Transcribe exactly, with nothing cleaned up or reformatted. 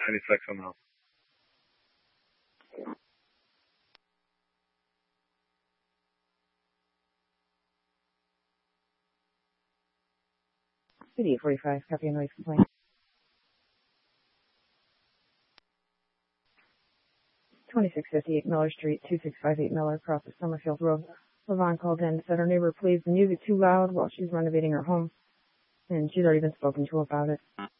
Any sex on the house. City forty-five, copy a noise complaint. twenty-six fifty-eight Miller Street, two six five eight Miller, across the Summerfield Road. Levon called in, said her neighbor plays the music too loud while she's renovating her home, and she's already been spoken to about it.